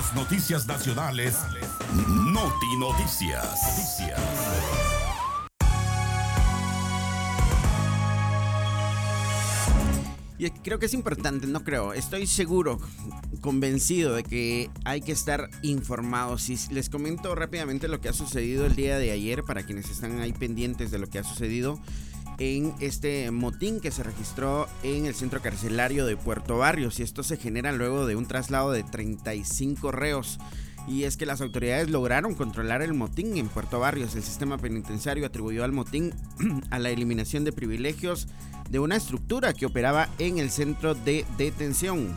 las noticias nacionales, Noti Noticias. Y creo que es importante, estoy seguro, convencido de que hay que estar informados. Y les comento rápidamente lo que ha sucedido el día de ayer para quienes están ahí pendientes de lo que ha sucedido en este motín que se registró en el centro carcelario de Puerto Barrios, y esto se genera luego de un traslado de 35 reos. Y es que las autoridades lograron controlar el motín en Puerto Barrios. El sistema penitenciario atribuyó al motín a la eliminación de privilegios de una estructura que operaba en el centro de detención.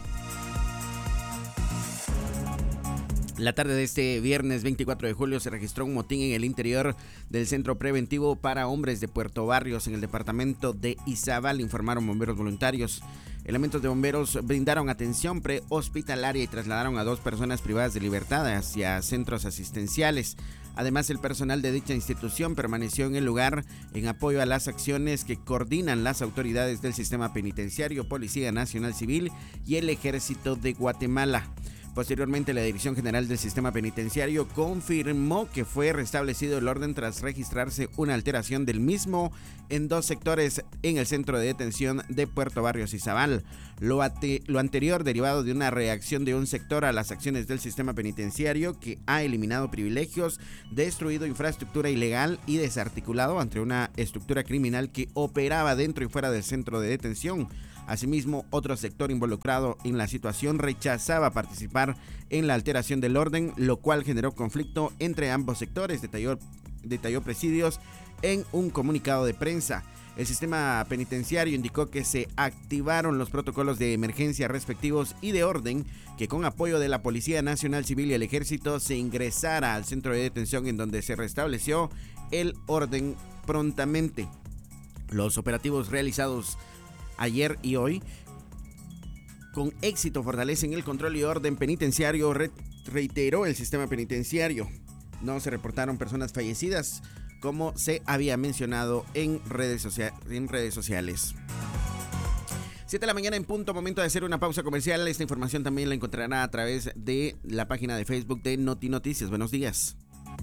La tarde de este viernes 24 de julio se registró un motín en el interior del centro preventivo para hombres de Puerto Barrios en el departamento de Izabal, informaron bomberos voluntarios. Elementos de bomberos brindaron atención prehospitalaria y trasladaron a 2 personas privadas de libertad hacia centros asistenciales. Además, el personal de dicha institución permaneció en el lugar en apoyo a las acciones que coordinan las autoridades del sistema penitenciario, Policía Nacional Civil y el Ejército de Guatemala. Posteriormente, la Dirección General del Sistema Penitenciario confirmó que fue restablecido el orden tras registrarse una alteración del mismo en 2 sectores en el centro de detención de Puerto Barrios y Izabal. Lo anterior derivado de una reacción de un sector a las acciones del sistema penitenciario que ha eliminado privilegios, destruido infraestructura ilegal y desarticulado ante una estructura criminal que operaba dentro y fuera del centro de detención. Asimismo, otro sector involucrado en la situación rechazaba participar en la alteración del orden, lo cual generó conflicto entre ambos sectores, detalló Presidios en un comunicado de prensa. El sistema penitenciario indicó que se activaron los protocolos de emergencia respectivos y de orden, que con apoyo de la Policía Nacional Civil y el Ejército se ingresara al centro de detención, en donde se restableció el orden prontamente. Los operativos realizados ayer y hoy con éxito fortalecen el control y orden penitenciario, reiteró el sistema penitenciario. No se reportaron personas fallecidas, como se había mencionado en redes sociales. 7 de la mañana en punto, momento de hacer una pausa comercial. Esta información también la encontrará a través de la página de Facebook de Noti Noticias. Buenos días.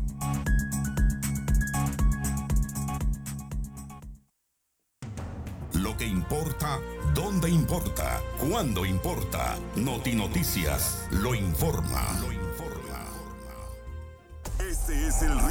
Lo que importa, dónde importa, cuándo importa. Noti Noticias lo informa. Este es el